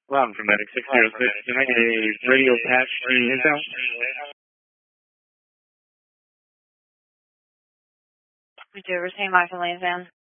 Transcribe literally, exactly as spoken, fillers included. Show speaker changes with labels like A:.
A: Loud from Medic six zero six. Can I get a radio patch to intel?
B: We do retain Michael Lanzan.